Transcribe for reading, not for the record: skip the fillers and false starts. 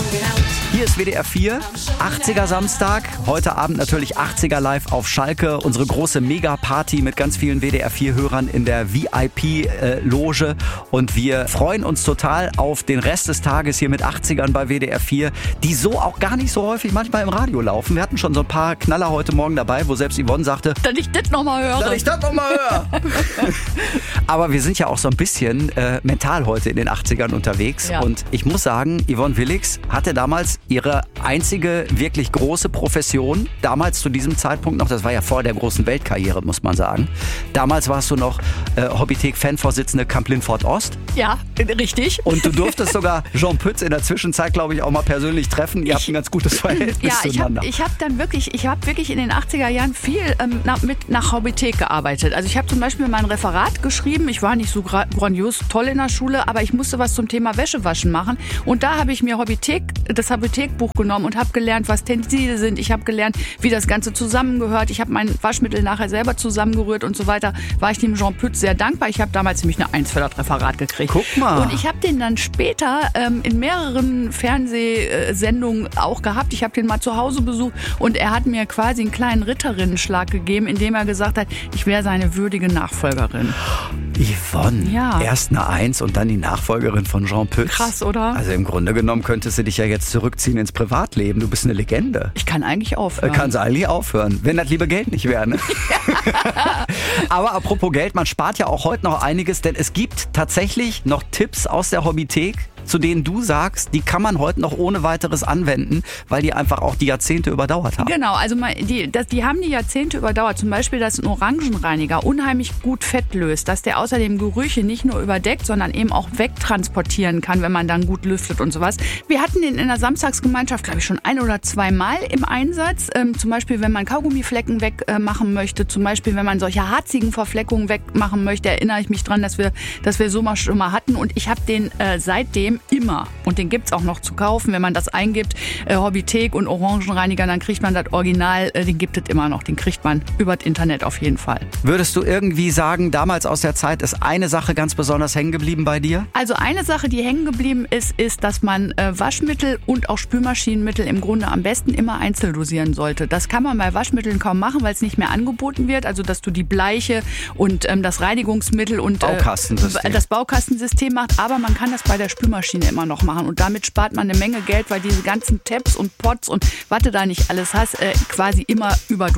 Hier ist WDR 4, 80er Samstag. Heute Abend natürlich 80er live auf Schalke. Unsere große Mega-Party mit ganz vielen WDR 4-Hörern in der VIP-Loge. Und wir freuen uns total auf den Rest des Tages hier mit 80ern bei WDR 4, die so auch gar nicht so häufig manchmal im Radio laufen. Wir hatten schon so ein paar Knaller heute Morgen dabei, wo selbst Yvonne sagte, dass ich das nochmal höre. Aber wir sind ja auch so ein bisschen mental heute in den 80ern unterwegs. Ja. Und ich muss sagen, Yvonne Willix hatte damals ihre einzige wirklich große Profession. Damals zu diesem Zeitpunkt noch, das war ja vor der großen Weltkarriere, muss man sagen. Damals warst du noch Hobbythek-Fanvorsitzende Camp Lindfort Ost. Ja, richtig. Und du durftest sogar Jean Pütz in der Zwischenzeit, glaube ich, auch mal persönlich treffen. Ihr habt ein ganz gutes Verhältnis zueinander. Ich habe wirklich in den 80er Jahren viel nach Hobbythek gearbeitet. Also ich habe zum Beispiel mein Referat geschrieben. Ich war nicht so grandios toll in der Schule, aber ich musste was zum Thema Wäschewaschen machen. Und da habe ich mir das Hobbythek-Buch genommen und habe gelernt, was Tenside sind. Ich habe gelernt, wie das Ganze zusammengehört. Ich habe mein Waschmittel nachher selber zusammengerührt und so weiter. War ich dem Jean Pütz sehr dankbar. Ich habe damals nämlich eine 1 für das Referat gekriegt. Guck mal. Und ich habe den dann später in mehreren Fernsehsendungen auch gehabt. Ich habe den mal zu Hause besucht und er hat mir quasi einen kleinen Ritterinnenschlag gegeben, indem er gesagt hat, ich wäre seine würdige Nachfolgerin. Yvonne, Ja. Erst eine 1 und dann die Nachfolgerin von Jean Pütz. Krass, oder? Also im Grunde genommen könntest du dich ja jetzt zurückziehen ins Privatleben. Du bist eine Legende. Ich kann eigentlich aufhören. Kannst eigentlich aufhören, wenn das liebe Geld nicht wäre. Ne? Aber apropos Geld, man spart ja auch heute noch einiges, denn es gibt tatsächlich noch Tipps aus der Hobbythek, zu denen du sagst, die kann man heute noch ohne weiteres anwenden, weil die einfach auch die Jahrzehnte überdauert haben. Genau, also die haben die Jahrzehnte überdauert. Zum Beispiel, dass ein Orangenreiniger unheimlich gut Fett löst, dass der außerdem Gerüche nicht nur überdeckt, sondern eben auch wegtransportieren kann, wenn man dann gut lüftet und sowas. Wir hatten den in der Samstagsgemeinschaft, glaube ich, schon 1 oder 2 Mal im Einsatz. Zum Beispiel, wenn man Kaugummiflecken wegmachen möchte, zum Beispiel, wenn man solche harzigen Verfleckungen wegmachen möchte, erinnere ich mich dran, dass wir so mal schon mal hatten. Und ich habe den seitdem immer. Und den gibt's auch noch zu kaufen, wenn man das eingibt. Hobbythek und Orangenreiniger, dann kriegt man das Original. Den gibt es immer noch. Den kriegt man über das Internet auf jeden Fall. Würdest du irgendwie sagen, damals aus der Zeit ist eine Sache ganz besonders hängen geblieben bei dir? Also eine Sache, die hängen geblieben ist, dass man Waschmittel und auch Spülmaschinenmittel im Grunde am besten immer einzeln dosieren sollte. Das kann man bei Waschmitteln kaum machen, weil es nicht mehr angeboten wird. Also dass du die Bleiche und das Reinigungsmittel und das Baukastensystem macht. Aber man kann das bei der Spülmaschine immer noch machen. Und damit spart man eine Menge Geld, weil diese ganzen Tabs und Pots und was du da nicht alles hast, quasi immer überdosiert.